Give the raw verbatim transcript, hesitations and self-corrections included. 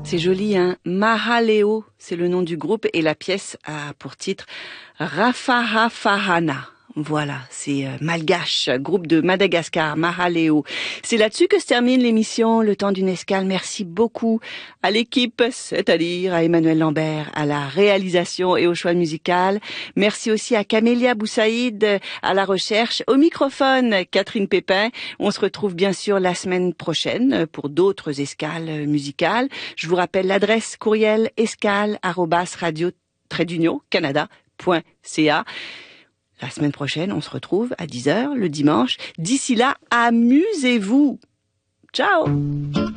C'est joli, hein. Mahaleo, c'est le nom du groupe et la pièce a pour titre Rafahafahana. Voilà, c'est euh, malgache, groupe de Madagascar, Mahaleo. C'est là-dessus que se termine l'émission Le Temps d'une escale. Merci beaucoup à l'équipe, c'est-à-dire à Emmanuel Lambert, à la réalisation et au choix musical. Merci aussi à Camélia Boussaïd, à la recherche. Au microphone, Catherine Pépin. On se retrouve bien sûr la semaine prochaine pour d'autres escales musicales. Je vous rappelle l'adresse courriel escale arobase radio trait d'union canada point c a. La semaine prochaine, on se retrouve à dix heures le dimanche. D'ici là, amusez-vous. Ciao!